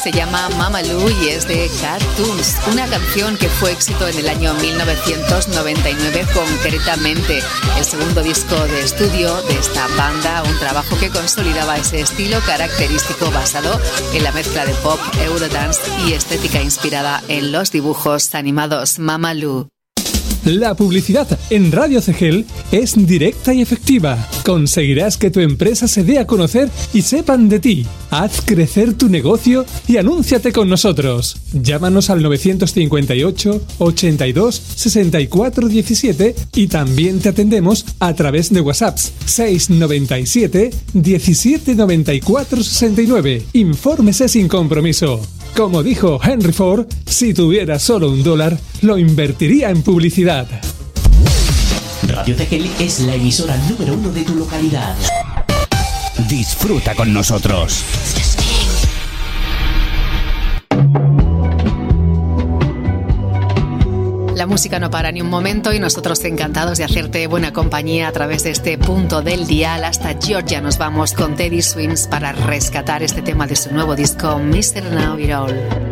se llama Mama Lou y es de Cartoons, una canción que fue éxito en el año 1999 concretamente, el segundo disco de estudio de esta banda, un trabajo que consolidaba ese estilo característico basado en la mezcla de pop, eurodance y estética inspirada en los dibujos animados. Mama Lou. La publicidad en Radio CGEL es directa y efectiva. Conseguirás que tu empresa se dé a conocer y sepan de ti. Haz crecer tu negocio y anúnciate con nosotros. Llámanos al 958 82 64 17 y también te atendemos a través de WhatsApps 697 17 94 69. Infórmese sin compromiso. Como dijo Henry Ford, si tuviera solo $1, lo invertiría en publicidad. Radio CGEL es la emisora número 1 de tu localidad. Disfruta con nosotros. La música no para ni un momento y nosotros encantados de hacerte buena compañía a través de este punto del dial. Hasta Georgia nos vamos con Teddy Swims para rescatar este tema de su nuevo disco Mr. Know It All.